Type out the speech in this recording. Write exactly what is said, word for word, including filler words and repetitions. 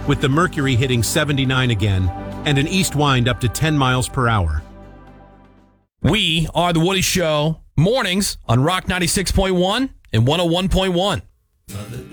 with the mercury hitting seventy-nine again and an east wind up to ten miles per hour. We are The Woody Show, mornings on Rock ninety-six point one and one oh one point one.